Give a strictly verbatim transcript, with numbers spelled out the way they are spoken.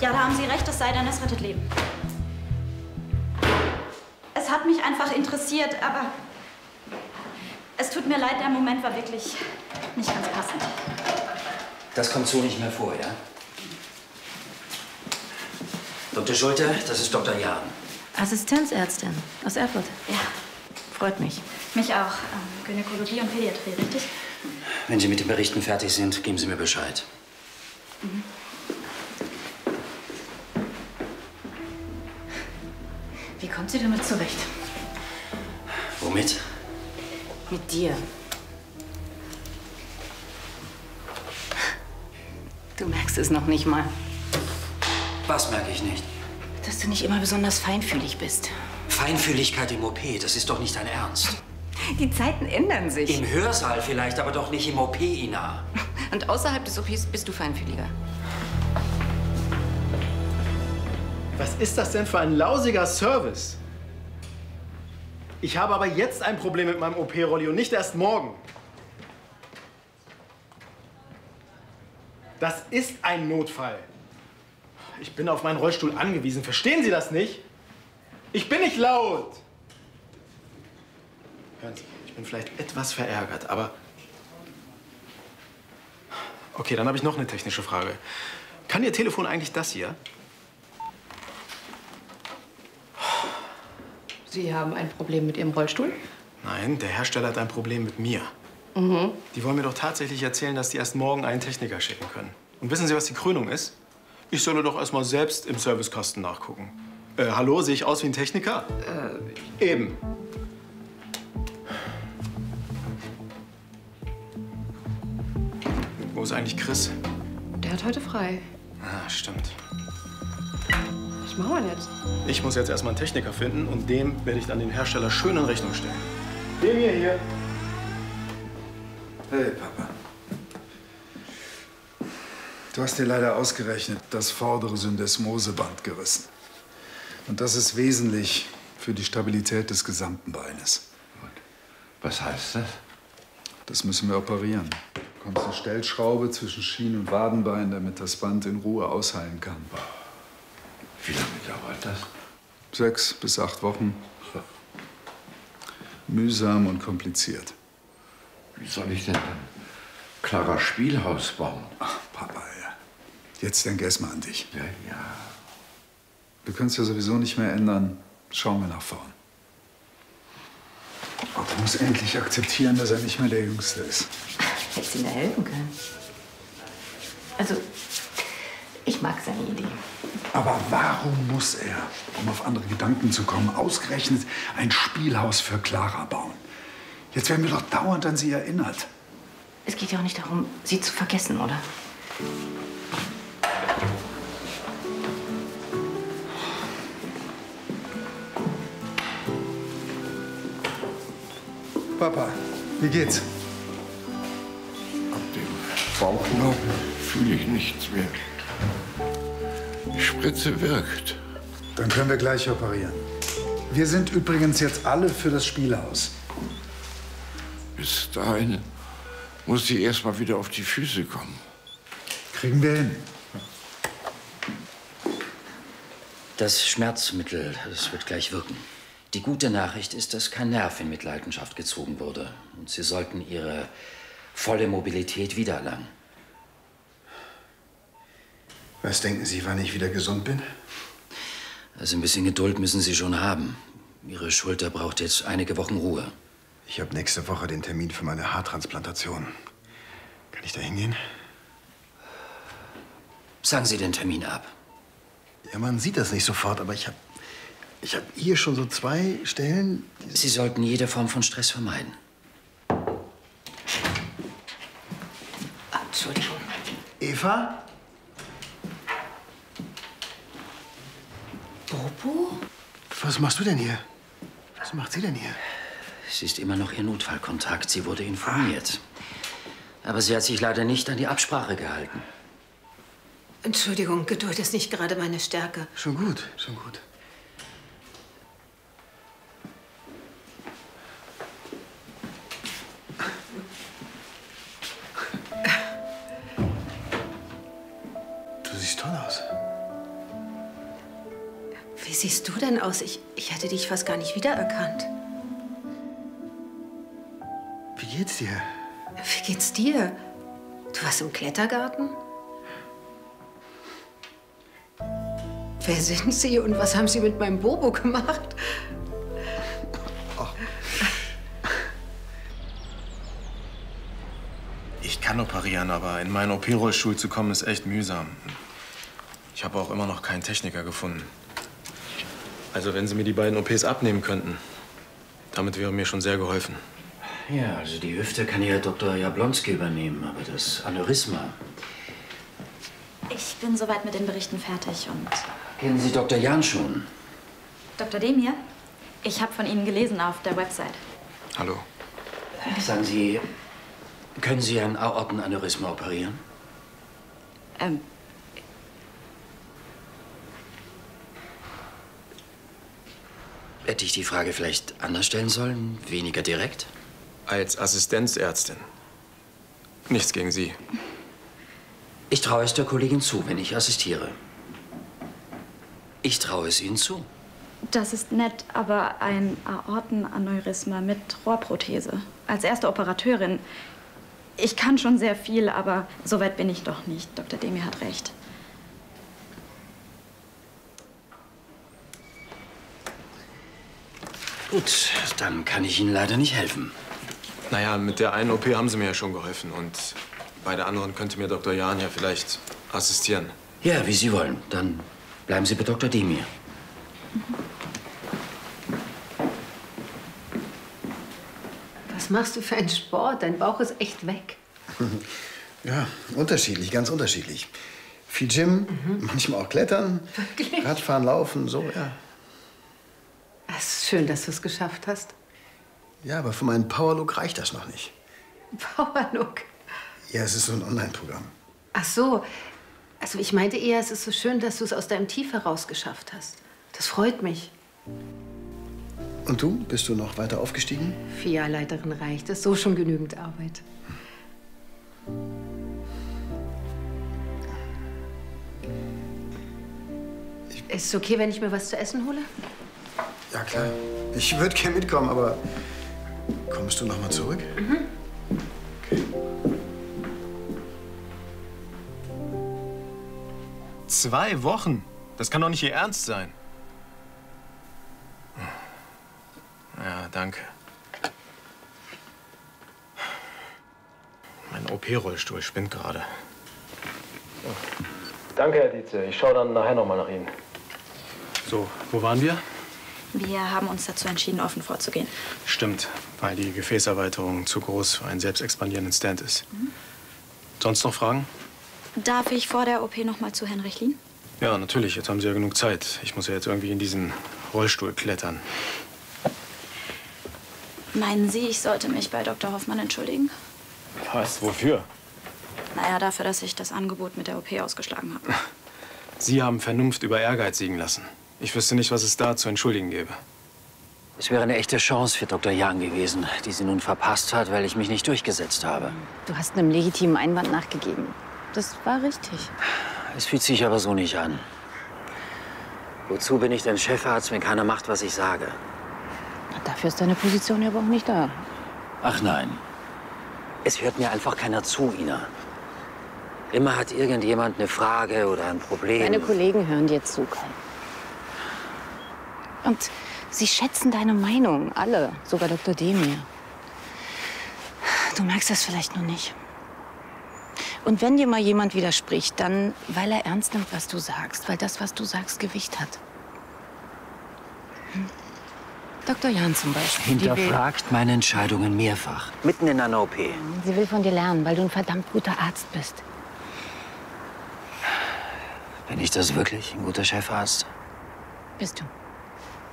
Ja, da haben Sie recht, es sei denn, es rettet Leben. Es hat mich einfach interessiert, aber es tut mir leid, der Moment war wirklich nicht ganz passend. Das kommt so nicht mehr vor, ja? Doktor Schulte, das ist Doktor Jahn. Assistenzärztin aus Erfurt. Ja. Freut mich. Mich auch. Ähm, Gynäkologie und Pädiatrie, richtig? Wenn Sie mit den Berichten fertig sind, geben Sie mir Bescheid. Mhm. Wie kommt sie damit zurecht? Womit? Mit dir. Du merkst es noch nicht mal. Was merke ich nicht? Dass du nicht immer besonders feinfühlig bist. Feinfühligkeit im O P, das ist doch nicht dein Ernst. Die Zeiten ändern sich. Im Hörsaal vielleicht, aber doch nicht im O P, Ina. Und außerhalb des O Ps bist du feinfühliger. Was ist das denn für ein lausiger Service? Ich habe aber jetzt ein Problem mit meinem O P-Rolli und nicht erst morgen. Das ist ein Notfall. Ich bin auf meinen Rollstuhl angewiesen. Verstehen Sie das nicht? Ich bin nicht laut. Hören Sie, ich bin vielleicht etwas verärgert, aber... Okay, dann habe ich noch eine technische Frage. Kann Ihr Telefon eigentlich das hier? Sie haben ein Problem mit Ihrem Rollstuhl? Nein, der Hersteller hat ein Problem mit mir. Mhm. Die wollen mir doch tatsächlich erzählen, dass die erst morgen einen Techniker schicken können. Und wissen Sie, was die Krönung ist? Ich solle doch erst mal selbst im Servicekasten nachgucken. Äh, hallo, sehe ich aus wie ein Techniker? Äh, eben. Wo ist eigentlich Chris? Der hat heute frei. Ah, stimmt. Was machen wir jetzt? Ich muss jetzt erstmal einen Techniker finden und dem werde ich dann den Hersteller schön in Rechnung stellen. Dem hier hier. Hey, Papa. Du hast dir leider ausgerechnet das vordere Syndesmoseband gerissen. Und das ist wesentlich für die Stabilität des gesamten Beines. Was heißt das? Das müssen wir operieren. Du bekommst eine Stellschraube zwischen Schien- und Wadenbein, damit das Band in Ruhe ausheilen kann. Wie lange dauert das? Sechs bis acht Wochen. Mühsam und kompliziert. Wie soll ich denn ein klarer Spielhaus bauen? Ach, Papa, ja. Jetzt denk erst mal an dich. Ja, ja. Wir können es ja sowieso nicht mehr ändern. Schauen wir nach vorn. Otto muss endlich akzeptieren, dass er nicht mehr der Jüngste ist. Hätte sie mir helfen können. Also, ich mag seine Idee. Aber warum muss er, um auf andere Gedanken zu kommen, ausgerechnet ein Spielhaus für Clara bauen? Jetzt werden wir doch dauernd an sie erinnert. Es geht ja auch nicht darum, sie zu vergessen, oder? Papa, wie geht's? Ab dem Bauchnabel fühle ich nichts mehr. Die Spritze wirkt. Dann können wir gleich operieren. Wir sind übrigens jetzt alle für das Spielhaus. Bis dahin muss sie erst mal wieder auf die Füße kommen. Kriegen wir hin. Das Schmerzmittel, das wird gleich wirken. Die gute Nachricht ist, dass kein Nerv in Mitleidenschaft gezogen wurde. Und Sie sollten Ihre volle Mobilität wiedererlangen. Was denken Sie, wann ich wieder gesund bin? Also ein bisschen Geduld müssen Sie schon haben. Ihre Schulter braucht jetzt einige Wochen Ruhe. Ich habe nächste Woche den Termin für meine Haartransplantation. Kann ich da hingehen? Sagen Sie den Termin ab. Ja, man sieht das nicht sofort, aber ich habe ich hab hier schon so zwei Stellen. Sie sollten jede Form von Stress vermeiden. Ah, Entschuldigung. Eva? Bobo? Was machst du denn hier? Was macht sie denn hier? Sie ist immer noch Ihr Notfallkontakt. Sie wurde informiert. Aber sie hat sich leider nicht an die Absprache gehalten. Entschuldigung, Geduld ist nicht gerade meine Stärke. Schon gut, schon gut. Du siehst toll aus. Wie siehst du denn aus? Ich, ich hätte dich fast gar nicht wiedererkannt. Wie geht's dir? Wie geht's dir? Du warst im Klettergarten? Wer sind Sie und was haben Sie mit meinem Bobo gemacht? Ich kann operieren, aber in meinen O P-Rollstuhl zu kommen, ist echt mühsam. Ich habe auch immer noch keinen Techniker gefunden. Also wenn Sie mir die beiden O Ps abnehmen könnten, damit wäre mir schon sehr geholfen. Ja, also die Hüfte kann ja Doktor Jablonski übernehmen, aber das Aneurysma... Ich bin soweit mit den Berichten fertig und... Kennen Sie Doktor Jahn schon? Doktor Demir? Ich habe von Ihnen gelesen auf der Website. Hallo. Sagen Sie, können Sie ein Aortenaneurysma operieren? Ähm... Hätte ich die Frage vielleicht anders stellen sollen? Weniger direkt? Als Assistenzärztin. Nichts gegen Sie. Ich traue es der Kollegin zu, wenn ich assistiere. Ich traue es Ihnen zu. Das ist nett, aber ein Aortenaneurysma mit Rohrprothese. Als erste Operateurin. Ich kann schon sehr viel, aber so weit bin ich doch nicht. Doktor Demir hat recht. Gut, dann kann ich Ihnen leider nicht helfen. Naja, mit der einen O P haben Sie mir ja schon geholfen. Und bei der anderen könnte mir Doktor Jahn ja vielleicht assistieren. Ja, wie Sie wollen. Dann bleiben Sie bei Doktor Demir. Was machst du für einen Sport? Dein Bauch ist echt weg. Ja, unterschiedlich, ganz unterschiedlich. Viel Gym, mhm. manchmal auch Klettern, Wirklich? Radfahren, Laufen, so, ja. Es ist schön, dass du es geschafft hast. Ja, aber für meinen Powerlook reicht das noch nicht. Powerlook? Ja, es ist so ein Online-Programm. Ach so. Also ich meinte eher, es ist so schön, dass du es aus deinem Tief heraus geschafft hast. Das freut mich. Und du? Bist du noch weiter aufgestiegen? Filialleiterin reicht. Das ist so schon genügend Arbeit. Ist es okay, wenn ich mir was zu essen hole? Ja, klar. Ich würde gerne mitkommen, aber kommst du noch mal zurück? Mhm. Okay. Zwei Wochen? Das kann doch nicht Ihr Ernst sein. Ja, danke. Mein O P-Rollstuhl spinnt gerade. Danke, Herr Dietze. Ich schaue dann nachher noch mal nach Ihnen. So, wo waren wir? Wir haben uns dazu entschieden, offen vorzugehen. Stimmt, weil die Gefäßerweiterung zu groß für einen selbst expandierenden Stand ist. Mhm. Sonst noch Fragen? Darf ich vor der O P noch mal zu Herrn Rechlin? Ja, natürlich. Jetzt haben Sie ja genug Zeit. Ich muss ja jetzt irgendwie in diesen Rollstuhl klettern. Meinen Sie, ich sollte mich bei Doktor Hoffmann entschuldigen? Was? Wofür? Naja, dafür, dass ich das Angebot mit der O P ausgeschlagen habe. Sie haben Vernunft über Ehrgeiz siegen lassen. Ich wüsste nicht, was es da zu entschuldigen gäbe. Es wäre eine echte Chance für Doktor Jahn gewesen, die sie nun verpasst hat, weil ich mich nicht durchgesetzt habe. Du hast einem legitimen Einwand nachgegeben. Das war richtig. Es fühlt sich aber so nicht an. Wozu bin ich denn Chefarzt, wenn keiner macht, was ich sage? Dafür ist deine Position ja aber auch nicht da. Ach nein. Es hört mir einfach keiner zu, Ina. Immer hat irgendjemand eine Frage oder ein Problem. Deine Kollegen hören dir zu, Kai. Und sie schätzen deine Meinung, alle, sogar Doktor Demir. Du merkst das vielleicht noch nicht. Und wenn dir mal jemand widerspricht, dann, weil er ernst nimmt, was du sagst, weil das, was du sagst, Gewicht hat. Hm? Doktor Jahn zum Beispiel. Hinterfragt meine Entscheidungen mehrfach, mitten in einer O P. Sie will von dir lernen, weil du ein verdammt guter Arzt bist. Bin ich das wirklich, ein guter Chefarzt? Bist du.